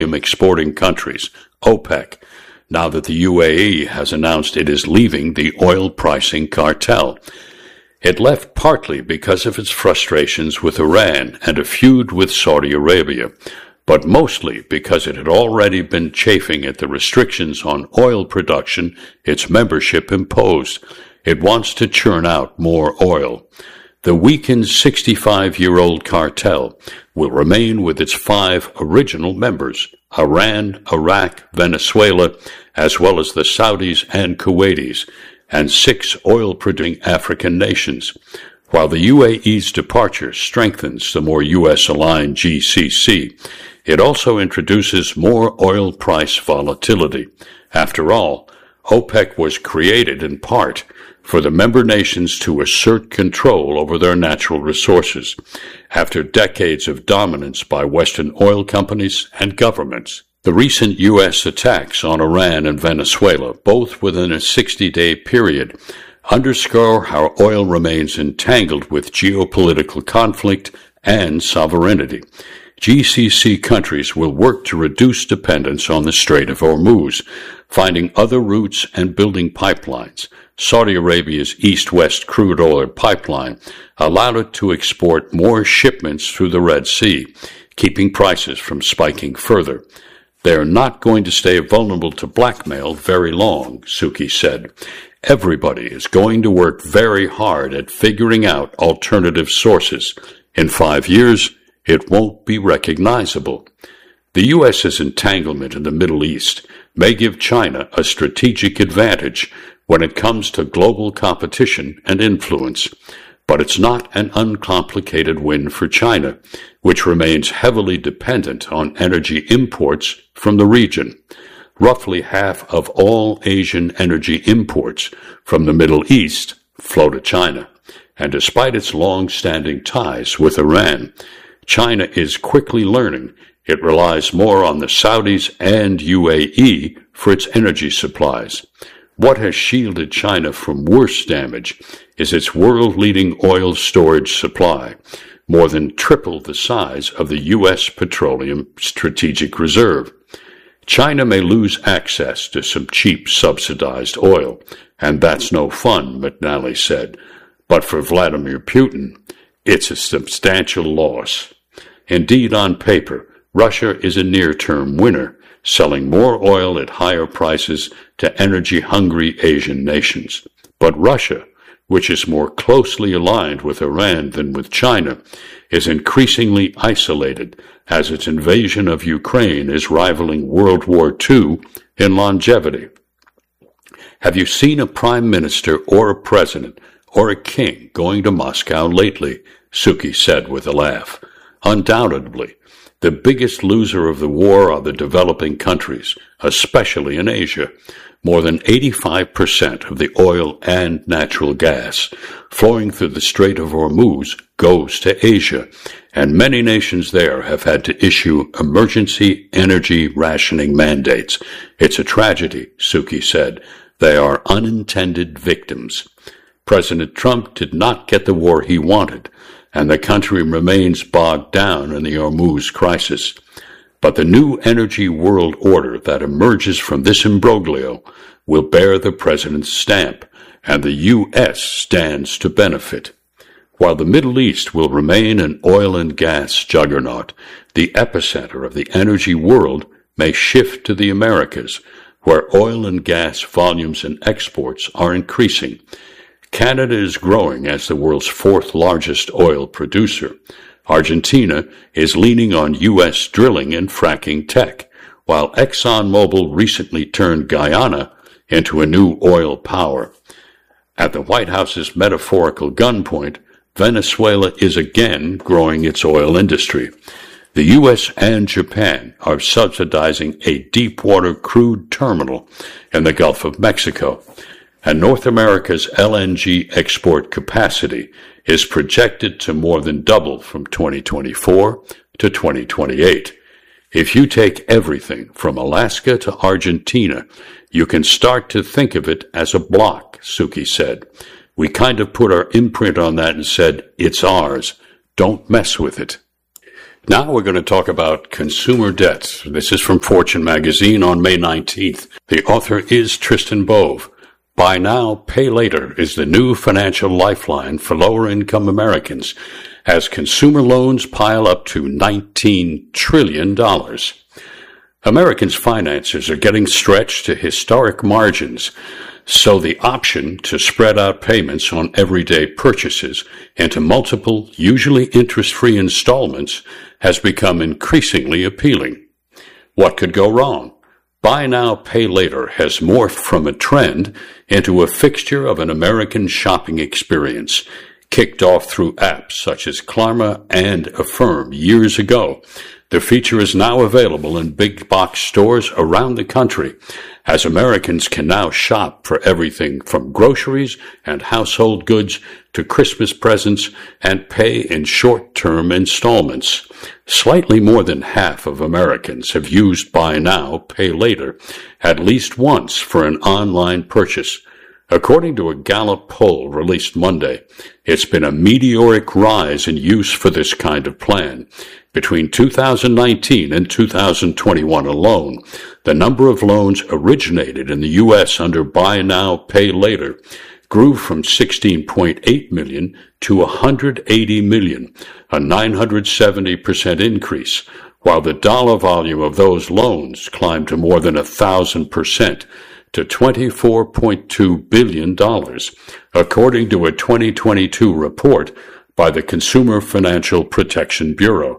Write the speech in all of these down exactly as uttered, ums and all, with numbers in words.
exporting countries, OPEC, now that the U A E has announced it is leaving the oil pricing cartel. It left partly because of its frustrations with Iran and a feud with Saudi Arabia, but mostly because it had already been chafing at the restrictions on oil production its membership imposed. It wants to churn out more oil. The weakened sixty-five-year-old cartel will remain with its five original members, Iran, Iraq, Venezuela, as well as the Saudis and Kuwaitis, and six oil-producing African nations. While the U A E's departure strengthens the more U S-aligned G C C, it also introduces more oil price volatility. After all, OPEC was created in part for the member nations to assert control over their natural resources after decades of dominance by Western oil companies and governments. The recent U S attacks on Iran and Venezuela, both within a sixty-day period, underscore how oil remains entangled with geopolitical conflict and sovereignty. G C C countries will work to reduce dependence on the Strait of Hormuz, finding other routes and building pipelines. Saudi Arabia's east-west crude oil pipeline allowed it to export more shipments through the Red Sea, keeping prices from spiking further. They are not going to stay vulnerable to blackmail very long, Suki said. Everybody is going to work very hard at figuring out alternative sources. In five years, it won't be recognizable. The U S's entanglement in the Middle East may give China a strategic advantage when it comes to global competition and influence, but it's not an uncomplicated win for China, which remains heavily dependent on energy imports from the region. Roughly half of all Asian energy imports from the Middle East flow to China, and despite its long-standing ties with Iran, China is quickly learning it relies more on the Saudis and U A E for its energy supplies. What has shielded China from worse damage is its world-leading oil storage supply, more than triple the size of the U S Petroleum Strategic Reserve. China may lose access to some cheap subsidized oil, and that's no fun, McNally said. But for Vladimir Putin, it's a substantial loss. Indeed, on paper, Russia is a near-term winner, selling more oil at higher prices to energy-hungry Asian nations. But Russia, which is more closely aligned with Iran than with China, is increasingly isolated as its invasion of Ukraine is rivaling World War Two in longevity. Have you seen a prime minister or a president or a king going to Moscow lately? Suki said with a laugh. Undoubtedly, the biggest loser of the war are the developing countries, especially in Asia. More than eighty-five percent of the oil and natural gas flowing through the Strait of Hormuz goes to Asia, and many nations there have had to issue emergency energy rationing mandates. It's a tragedy, Suki said. They are unintended victims. President Trump did not get the war he wanted, and the country remains bogged down in the Hormuz crisis. But the new energy world order that emerges from this imbroglio will bear the president's stamp, and the U S stands to benefit. While the Middle East will remain an oil and gas juggernaut, the epicenter of the energy world may shift to the Americas, where oil and gas volumes and exports are increasing. Canada is growing as the world's fourth largest oil producer. Argentina is leaning on U S drilling and fracking tech, while ExxonMobil recently turned Guyana into a new oil power. At the White House's metaphorical gunpoint, Venezuela is again growing its oil industry. The U S and Japan are subsidizing a deepwater crude terminal in the Gulf of Mexico, and North America's L N G export capacity is projected to more than double from twenty twenty-four to twenty twenty-eight. If you take everything from Alaska to Argentina, you can start to think of it as a block, Suki said. We kind of put our imprint on that and said, it's ours. Don't mess with it. Now we're going to talk about consumer debt. This is from Fortune magazine on May nineteenth. The author is Tristan Bove. Buy now, pay later is the new financial lifeline for lower-income Americans as consumer loans pile up to nineteen trillion dollars. Americans' finances are getting stretched to historic margins, so the option to spread out payments on everyday purchases into multiple, usually interest-free installments has become increasingly appealing. What could go wrong? Buy now, pay later has morphed from a trend into a fixture of an American shopping experience, kicked off through apps such as Klarna and Affirm years ago. The feature is now available in big box stores around the country, as Americans can now shop for everything from groceries and household goods to Christmas presents and pay in short-term installments. Slightly more than half of Americans have used Buy Now, Pay Later at least once for an online purchase. According to a Gallup poll released Monday, it's been a meteoric rise in use for this kind of plan. Between two thousand nineteen and two thousand twenty-one alone, the number of loans originated in the U S under Buy Now, Pay Later grew from sixteen point eight million to one hundred eighty million, a nine hundred seventy percent increase, while the dollar volume of those loans climbed to more than one thousand percent to twenty-four point two billion dollars, according to a twenty twenty-two report by the Consumer Financial Protection Bureau.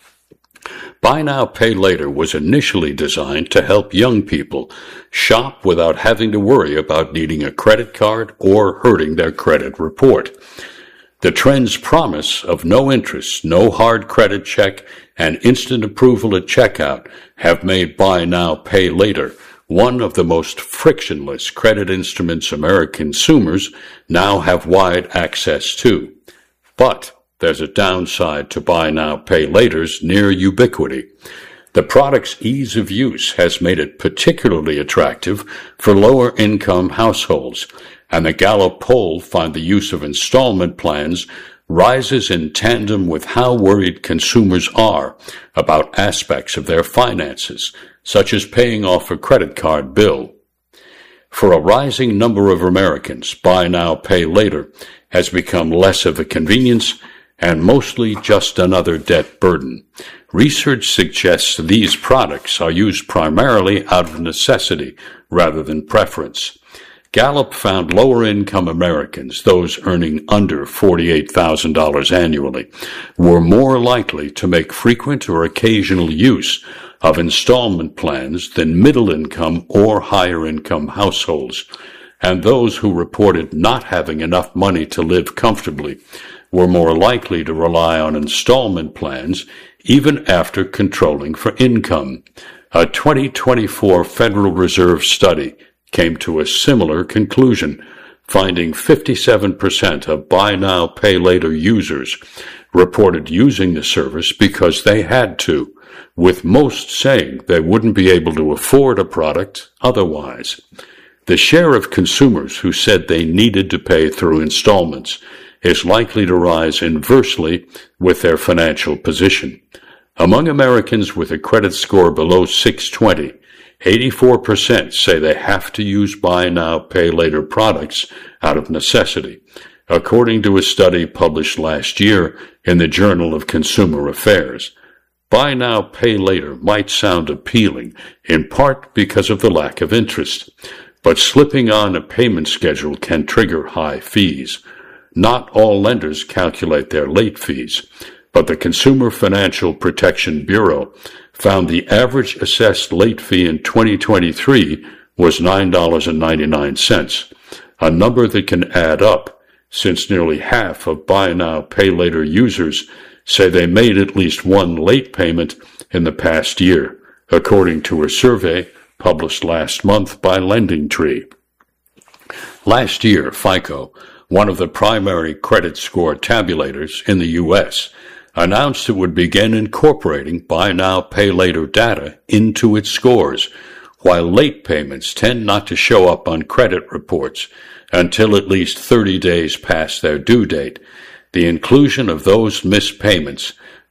Buy Now, Pay Later was initially designed to help young people shop without having to worry about needing a credit card or hurting their credit report. The trend's promise of no interest, no hard credit check, and instant approval at checkout have made Buy Now, Pay Later one of the most frictionless credit instruments American consumers now have wide access to. But there's a downside to Buy Now, Pay Later's near ubiquity. The product's ease of use has made it particularly attractive for lower-income households, and the Gallup poll found the use of installment plans rises in tandem with how worried consumers are about aspects of their finances, such as paying off a credit card bill. For a rising number of Americans, Buy Now, Pay Later has become less of a convenience and mostly just another debt burden. Research suggests these products are used primarily out of necessity rather than preference. Gallup found lower-income Americans, those earning under forty-eight thousand dollars annually, were more likely to make frequent or occasional use of installment plans than middle-income or higher-income households, and those who reported not having enough money to live comfortably were more likely to rely on installment plans even after controlling for income. A twenty twenty-four Federal Reserve study came to a similar conclusion, finding fifty-seven percent of Buy Now, Pay Later users reported using the service because they had to, with most saying they wouldn't be able to afford a product otherwise. The share of consumers who said they needed to pay through installments is likely to rise inversely with their financial position. Among Americans with a credit score below six twenty, eighty-four percent say they have to use Buy Now, Pay Later products out of necessity, according to a study published last year in the Journal of Consumer Affairs. Buy Now, Pay Later might sound appealing, in part because of the lack of interest, but slipping on a payment schedule can trigger high fees. Not all lenders calculate their late fees, but the Consumer Financial Protection Bureau found the average assessed late fee in twenty twenty-three was nine dollars and ninety-nine cents, a number that can add up since nearly half of Buy Now, Pay Later users say they made at least one late payment in the past year, according to a survey published last month by LendingTree. Last year, FICO, one of the primary credit score tabulators in the U S, announced it would begin incorporating Buy Now, Pay Later data into its scores, while late payments tend not to show up on credit reports until at least thirty days past their due date. The inclusion of those missed payments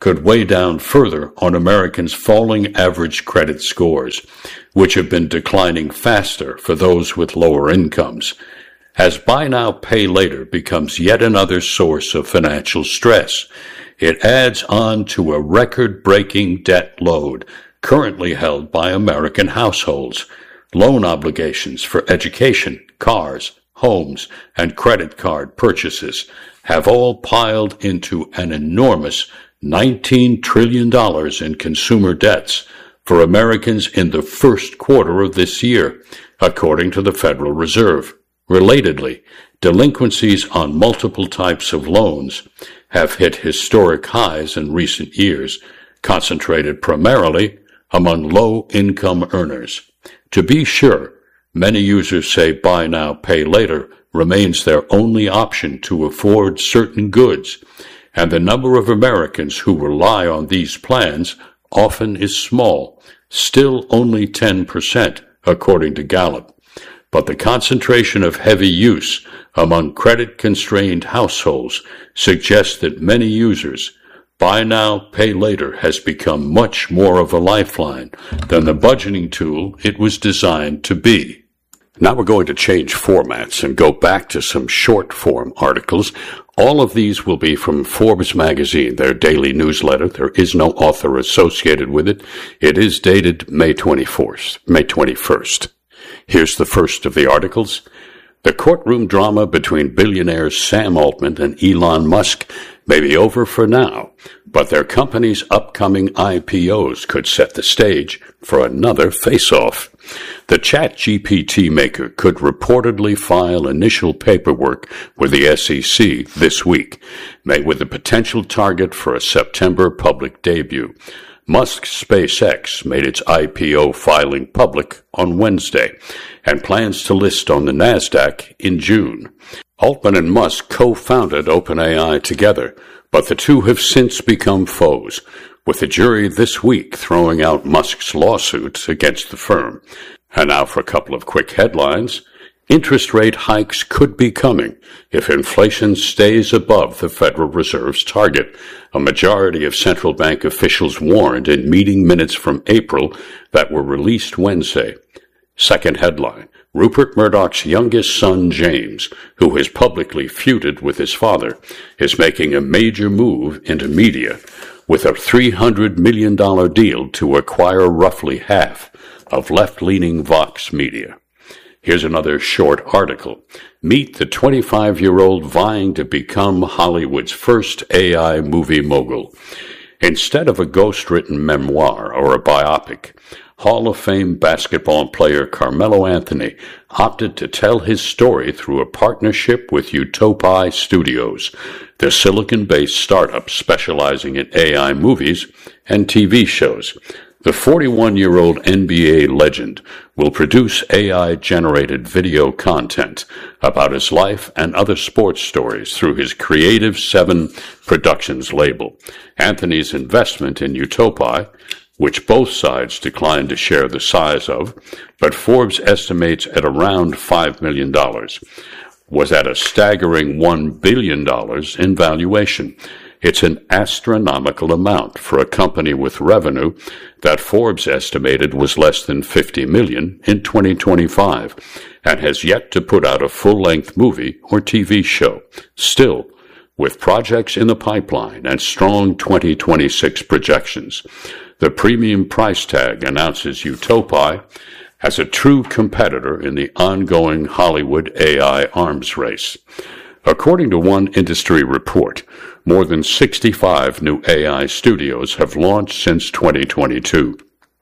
could weigh down further on Americans' falling average credit scores, which have been declining faster for those with lower incomes, as buy now, pay later becomes yet another source of financial stress. It adds on to a record-breaking debt load currently held by American households. Loan obligations for education, cars, homes, and credit card purchases have all piled into an enormous nineteen trillion dollars in consumer debts for Americans in the first quarter of this year, according to the Federal Reserve. Relatedly, delinquencies on multiple types of loans have hit historic highs in recent years, concentrated primarily among low-income earners. To be sure, many users say buy now, pay later remains their only option to afford certain goods, and the number of Americans who rely on these plans often is small, still only ten percent, according to Gallup. But the concentration of heavy use among credit-constrained households suggests that many users, buy now, pay later has become much more of a lifeline than the budgeting tool it was designed to be. Now we're going to change formats and go back to some short-form articles. All of these will be from Forbes magazine, their daily newsletter. There is no author associated with it. It is dated May twenty-fourth, May twenty-first. Here's the first of the articles. The courtroom drama between billionaires Sam Altman and Elon Musk may be over for now, but their company's upcoming I P Os could set the stage for another face-off. The ChatGPT maker could reportedly file initial paperwork with the S E C this week, made with a potential target for a September public debut. Musk's SpaceX made its I P O filing public on Wednesday and plans to list on the NASDAQ in June. Altman and Musk co-founded OpenAI together, but the two have since become foes, with the jury this week throwing out Musk's lawsuits against the firm. And now for a couple of quick headlines. Interest rate hikes could be coming if inflation stays above the Federal Reserve's target. A majority of central bank officials warned in meeting minutes from April that were released Wednesday. Second headline, Rupert Murdoch's youngest son, James, who has publicly feuded with his father, is making a major move into media with a three hundred million dollars deal to acquire roughly half of left-leaning Vox Media. Here's another short article. Meet the twenty-five-year-old vying to become Hollywood's first A I movie mogul. Instead of a ghost-written memoir or a biopic, Hall of Fame basketball player Carmelo Anthony opted to tell his story through a partnership with Utopi Studios, the Silicon-based startup specializing in A I movies and T V shows. The forty-one-year-old N B A legend will produce A I-generated video content about his life and other sports stories through his Creative Seven Productions label. Anthony's investment in Utopi, which both sides declined to share the size of, but Forbes estimates at around five million dollars, was at a staggering one billion dollars in valuation. It's an astronomical amount for a company with revenue that Forbes estimated was less than fifty million dollars in twenty twenty-five and has yet to put out a full-length movie or T V show. Still, with projects in the pipeline and strong twenty twenty-six projections, the premium price tag announces Utopi as a true competitor in the ongoing Hollywood A I arms race. According to one industry report, more than sixty-five new A I studios have launched since twenty twenty-two.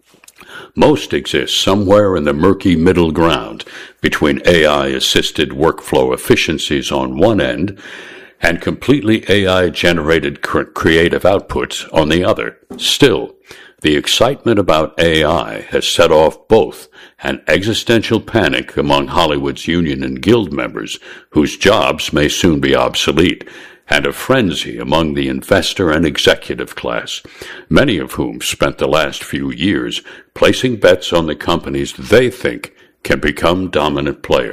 Most exist somewhere in the murky middle ground between A I-assisted workflow efficiencies on one end and completely A I-generated creative outputs on the other. Still, the excitement about A I has set off both an existential panic among Hollywood's union and guild members, whose jobs may soon be obsolete, and a frenzy among the investor and executive class, many of whom spent the last few years placing bets on the companies they think can become dominant players.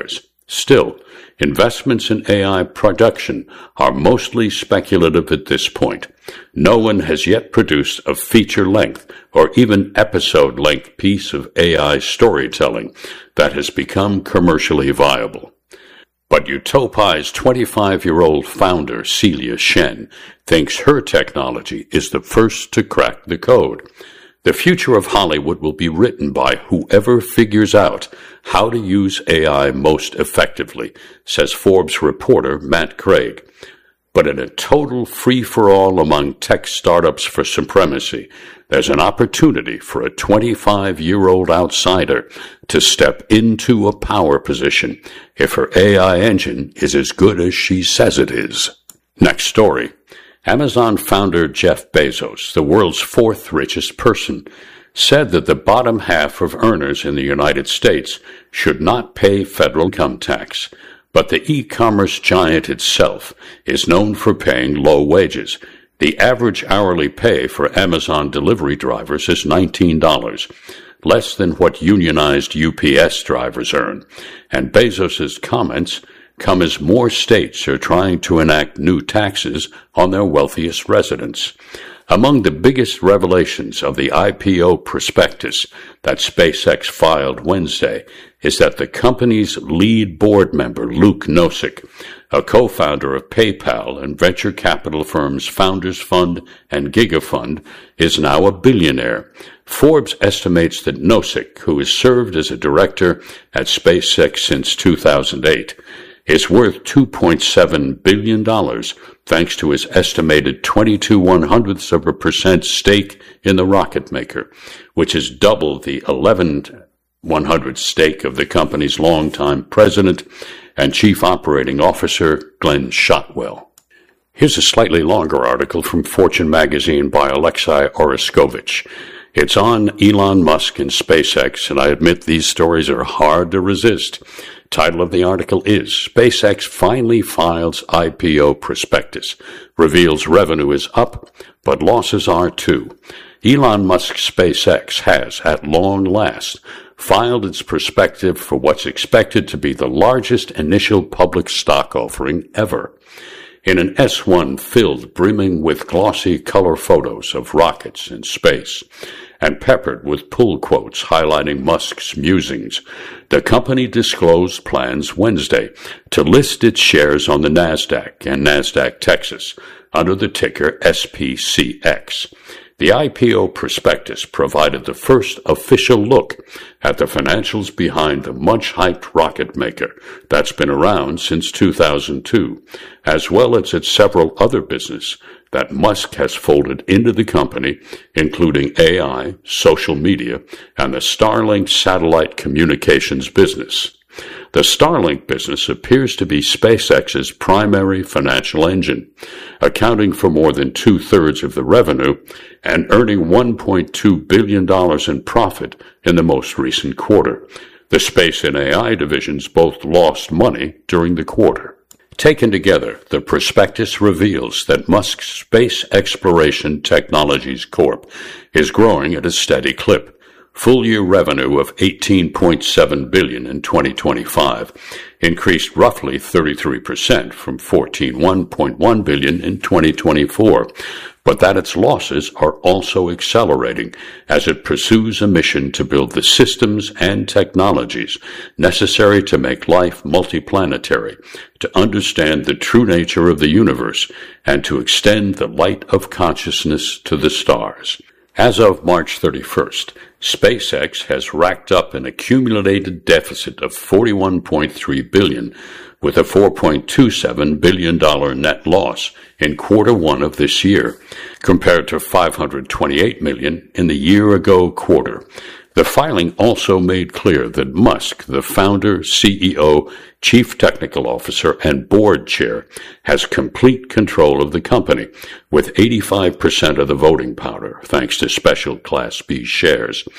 Still, investments in A I production are mostly speculative at this point. No one has yet produced a feature-length or even episode-length piece of A I storytelling that has become commercially viable. But Utopai's twenty-five-year-old founder, Celia Shen, thinks her technology is the first to crack the code. The future of Hollywood will be written by whoever figures out how to use A I most effectively, says Forbes reporter Matt Craig. But in a total free-for-all among tech startups for supremacy, there's an opportunity for a twenty-five-year-old outsider to step into a power position if her A I engine is as good as she says it is. Next story. Amazon founder Jeff Bezos, the world's fourth richest person, said that the bottom half of earners in the United States should not pay federal income tax. But the e-commerce giant itself is known for paying low wages. The average hourly pay for Amazon delivery drivers is nineteen dollars, less than what unionized U P S drivers earn. And Bezos's comments come as more states are trying to enact new taxes on their wealthiest residents. Among the biggest revelations of the I P O prospectus that SpaceX filed Wednesday is that the company's lead board member, Luke Nosek, a co-founder of PayPal and venture capital firms Founders Fund and GigaFund, is now a billionaire. Forbes estimates that Nosek, who has served as a director at SpaceX since two thousand eight, is worth two point seven billion dollars thanks to his estimated twenty-two one-hundredths of a percent stake in the rocket maker, which is double the eleven one-hundredth stake of the company's longtime president and chief operating officer, Glenn Shotwell. Here's a slightly longer article from Fortune magazine by Alexei Oreskovich. It's on Elon Musk and SpaceX, and I admit these stories are hard to resist. Title of the article is SpaceX Finally Files I P O Prospectus, Reveals Revenue is Up, but Losses Are Too. Elon Musk's SpaceX has, at long last, filed its prospectus for what's expected to be the largest initial public stock offering ever. In an S one filled brimming with glossy color photos of rockets in space, and peppered with pull quotes highlighting Musk's musings, the company disclosed plans Wednesday to list its shares on the NASDAQ and NASDAQ Texas under the ticker S P C X. The I P O prospectus provided the first official look at the financials behind the much-hyped rocket maker that's been around since two thousand two, as well as its several other businesses that Musk has folded into the company, including A I, social media, and the Starlink satellite communications business. The Starlink business appears to be SpaceX's primary financial engine, accounting for more than two-thirds of the revenue and earning one point two billion dollars in profit in the most recent quarter. The Space and A I divisions both lost money during the quarter. Taken together, the prospectus reveals that Musk's Space Exploration Technologies Corporation is growing at a steady clip. Full-year revenue of eighteen point seven billion dollars in twenty twenty-five increased roughly thirty-three percent from fourteen point one billion dollars in twenty twenty-four, but that its losses are also accelerating as it pursues a mission to build the systems and technologies necessary to make life multiplanetary, to understand the true nature of the universe, and to extend the light of consciousness to the stars. As of March thirty-first, SpaceX has racked up an accumulated deficit of forty-one point three billion dollars with a four point two seven billion dollars net loss in quarter one of this year, compared to five hundred twenty-eight million dollars in the year-ago quarter. The filing also made clear that Musk, the founder, C E O, chief technical officer, and board chair, has complete control of the company, with eighty-five percent of the voting power, thanks to special Class B shares.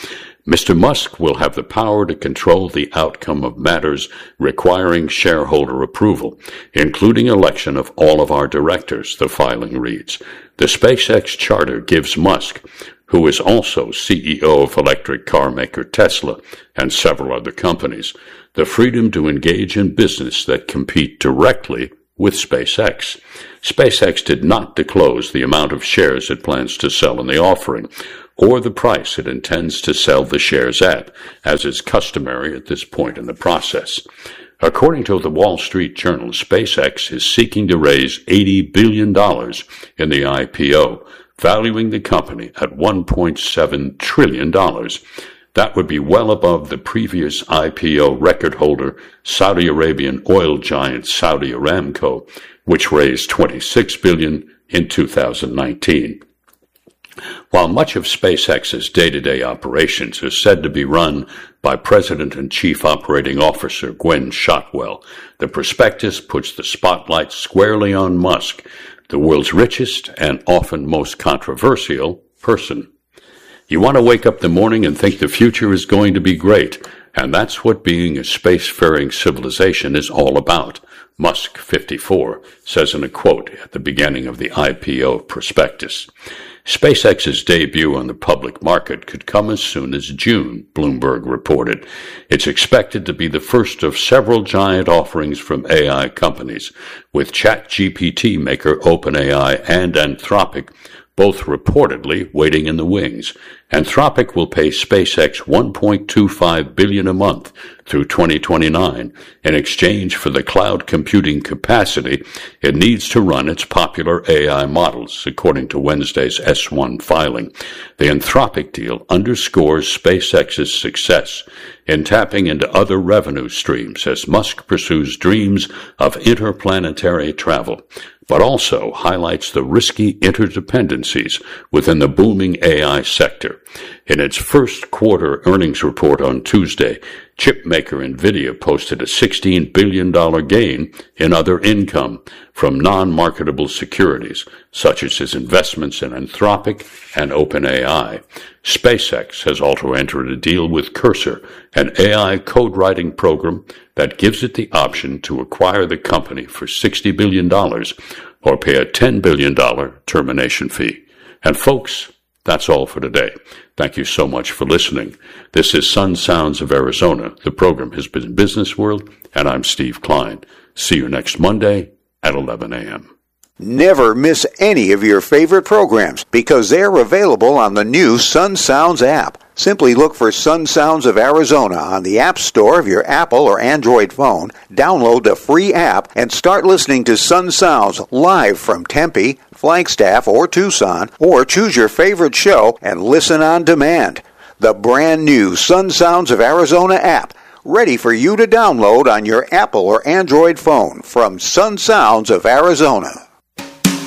Mister Musk will have the power to control the outcome of matters requiring shareholder approval, including election of all of our directors, the filing reads. The SpaceX charter gives Musk, who is also C E O of electric car maker Tesla and several other companies, the freedom to engage in business that compete directly with SpaceX. SpaceX did not disclose the amount of shares it plans to sell in the offering, or the price it intends to sell the shares at, as is customary at this point in the process. According to the Wall Street Journal, SpaceX is seeking to raise eighty billion dollars in the I P O, valuing the company at one point seven trillion dollars. That would be well above the previous I P O record holder, Saudi Arabian oil giant Saudi Aramco, which raised twenty-six billion dollars in two thousand nineteen. While much of SpaceX's day-to-day operations is said to be run by President and Chief Operating Officer Gwynne Shotwell, the prospectus puts the spotlight squarely on Musk, the world's richest and often most controversial person. You want to wake up in the morning and think the future is going to be great, and that's what being a spacefaring civilization is all about, Musk, fifty-four, says in a quote at the beginning of the I P O prospectus. SpaceX's debut on the public market could come as soon as June, Bloomberg reported. It's expected to be the first of several giant offerings from A I companies, with ChatGPT maker OpenAI and Anthropic both reportedly waiting in the wings. Anthropic will pay SpaceX one point two five billion dollars a month through twenty twenty-nine in exchange for the cloud computing capacity it needs to run its popular A I models, according to Wednesday's S one filing. The Anthropic deal underscores SpaceX's success in tapping into other revenue streams as Musk pursues dreams of interplanetary travel, but also highlights the risky interdependencies within the booming A I sector. In its first quarter earnings report on Tuesday, chipmaker NVIDIA posted a sixteen billion dollars gain in other income from non-marketable securities, such as its investments in Anthropic and OpenAI. SpaceX has also entered a deal with Cursor, an A I code-writing program that gives it the option to acquire the company for sixty billion dollars or pay a ten billion dollars termination fee. And folks, that's all for today. Thank you so much for listening. This is Sun Sounds of Arizona. The program has been Business World, and I'm Steve Klein. See you next Monday at eleven a.m. Never miss any of your favorite programs because they're available on the new Sun Sounds app. Simply look for Sun Sounds of Arizona on the App Store of your Apple or Android phone, download the free app, and start listening to Sun Sounds live from Tempe, Flagstaff, or Tucson, or choose your favorite show and listen on demand. The brand new Sun Sounds of Arizona app, ready for you to download on your Apple or Android phone from Sun Sounds of Arizona.